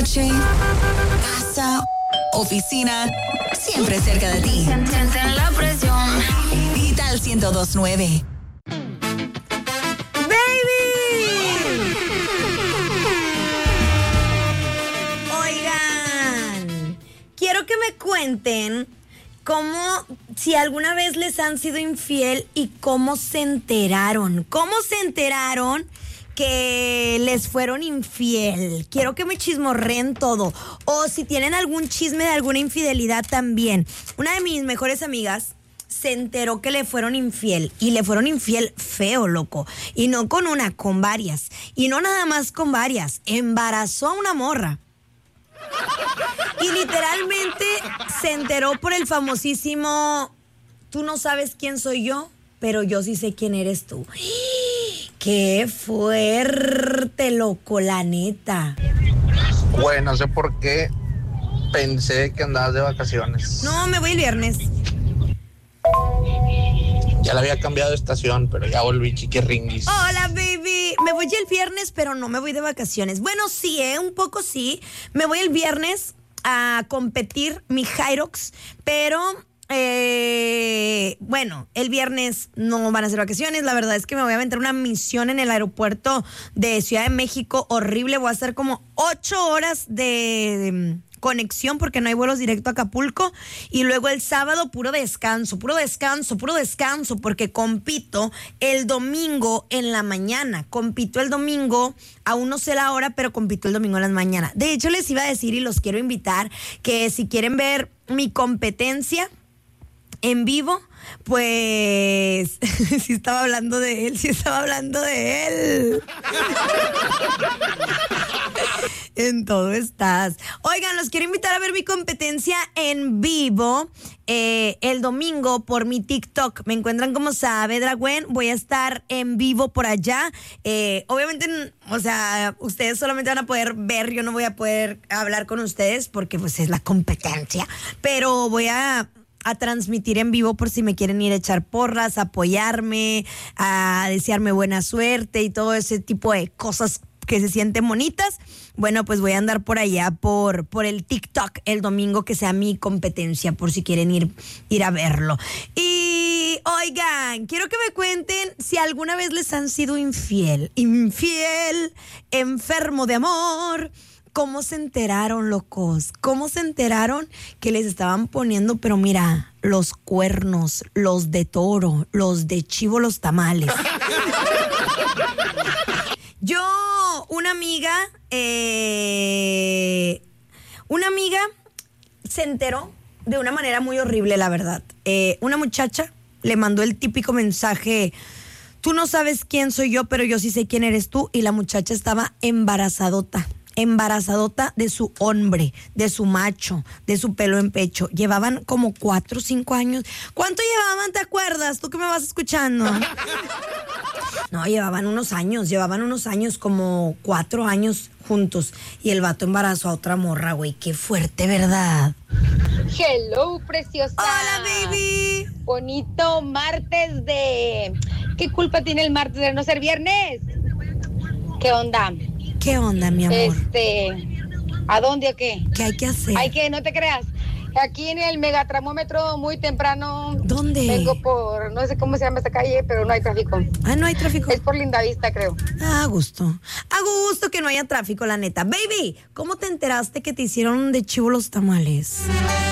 coche, casa, oficina, siempre cerca de ti. Sienten la presión. Digital 102.9. Quiero que me cuenten si alguna vez les han sido infiel y cómo se enteraron. ¿Cómo se enteraron que les fueron infiel? Quiero que me chismorreen todo. O si tienen algún chisme de alguna infidelidad también. Una de mis mejores amigas se enteró que le fueron infiel. Y le fueron infiel feo, loco. Y no con una, con varias. Y no nada más con varias. Embarazó a una morra. Y literalmente se enteró por el famosísimo "tú no sabes quién soy yo, pero yo sí sé quién eres tú". ¡Qué fuerte, loco, la neta! Bueno, no sé por qué pensé que andabas de vacaciones. No, me voy el viernes. Ya le había cambiado de estación, pero ya volví, chiquirringuis. Hola, baby. Me voy el viernes, pero no me voy de vacaciones. Bueno, sí, un poco sí. Me voy el viernes a competir mi Hyrox, pero bueno, el viernes no van a ser vacaciones. La verdad es que me voy a aventar una misión en el aeropuerto de Ciudad de México horrible. Voy a hacer como 8 horas de conexión porque no hay vuelos directo a Acapulco, y luego el sábado puro descanso porque compito el domingo en la mañana. Compito el domingo, aún no sé la hora, pero compito el domingo en la mañana. De hecho, les iba a decir y los quiero invitar que si quieren ver mi competencia en vivo, pues sí estaba hablando de él. En todo estás. Oigan, los quiero invitar a ver mi competencia en vivo el domingo por mi TikTok. Me encuentran como Saavedra Gwen. Voy a estar en vivo por allá. Obviamente, o sea, ustedes solamente van a poder ver. Yo no voy a poder hablar con ustedes porque pues es la competencia. Pero voy a transmitir en vivo por si me quieren ir a echar porras, a apoyarme, a desearme buena suerte y todo ese tipo de cosas que se sienten bonitas. Bueno, pues voy a andar por allá por el TikTok el domingo, que sea mi competencia, por si quieren ir a verlo. Y oigan, quiero que me cuenten si alguna vez les han sido infiel, enfermo de amor. ¿Cómo se enteraron, locos? ¿Cómo se enteraron que les estaban poniendo, pero mira, los cuernos, los de toro, los de chivo, los tamales? Una amiga se enteró de una manera muy horrible, la verdad. Una muchacha le mandó el típico mensaje: "tú no sabes quién soy yo, pero yo sí sé quién eres tú", y la muchacha estaba embarazadota de su hombre, de su macho, de su pelo en pecho. Llevaban como 4 o 5 años. ¿Cuánto llevaban, te acuerdas? ¿Tú que me vas escuchando? No, llevaban unos años, como 4 años juntos. Y el vato embarazó a otra morra, güey. Qué fuerte, ¿verdad? Hello, preciosa. Hola, baby. Bonito martes de... ¿Qué culpa tiene el martes de no ser viernes? ¿Qué onda? ¿Qué onda, mi amor? ¿A dónde o qué? ¿Qué hay que hacer? Hay que, no te creas. Aquí en el megatramómetro, muy temprano. ¿Dónde? Vengo por, no sé cómo se llama esta calle, pero no hay tráfico. Ah, ¿no hay tráfico? Es por Lindavista, creo. A gusto que no haya tráfico, la neta. Baby, ¿cómo te enteraste que te hicieron de chivo los tamales?